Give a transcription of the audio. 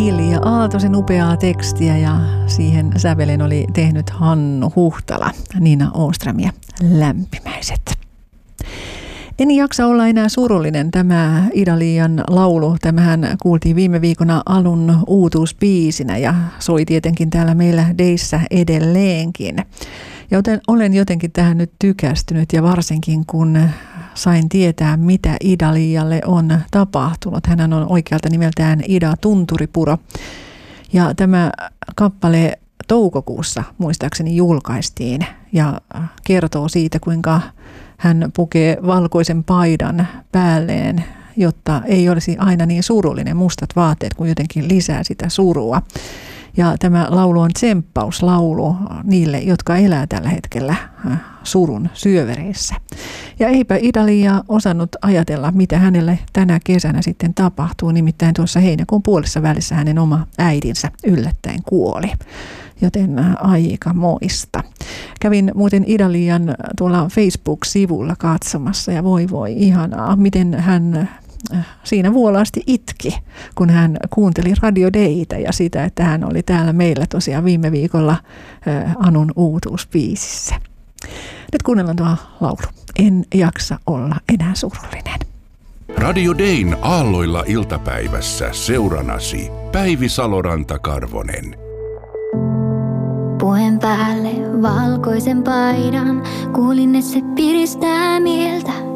Hilja Aaltosen upeaa tekstiä ja siihen sävelen oli tehnyt Hannu Huhtala, Nina Åström Lämpimäiset. En jaksa olla enää surullinen, tämä Ida-Liian laulu. Tämähän kuultiin viime viikona alun uutuusbiisinä ja soi tietenkin täällä meillä Deissä edelleenkin. Joten olen jotenkin tähän nyt tykästynyt ja varsinkin kun sain tietää, mitä Ida-Liialle on tapahtunut. Hän on oikealta nimeltään Ida Tunturipuro ja tämä kappale toukokuussa muistaakseni julkaistiin ja kertoo siitä, kuinka hän pukee valkoisen paidan päälleen, jotta ei olisi aina niin surullinen, mustat vaatteet, kun jotenkin lisää sitä surua. Ja tämä laulu on tsemppauslaulu niille, jotka elää tällä hetkellä surun syövereissä. Ja eipä Ida-Liia osannut ajatella, mitä hänelle tänä kesänä sitten tapahtuu. Nimittäin tuossa heinäkuun puolessa välissä hänen oma äidinsä yllättäen kuoli. Joten aika moista. Kävin muuten Ida-Liian tuolla Facebook-sivulla katsomassa ja voi ihanaa, miten hän siinä vuolaasti itki, kun hän kuunteli Radio Daytä ja sitä, että hän oli täällä meillä tosiaan viime viikolla Anun uutuusbiisissä. Nyt kuunnellaan tuo laulu. En jaksa olla enää surullinen. Radio Dayn aalloilla iltapäivässä seuranasi Päivi Saloranta-Karvonen. Puen päälle valkoisen paidan, kuulin, että se piristää mieltä.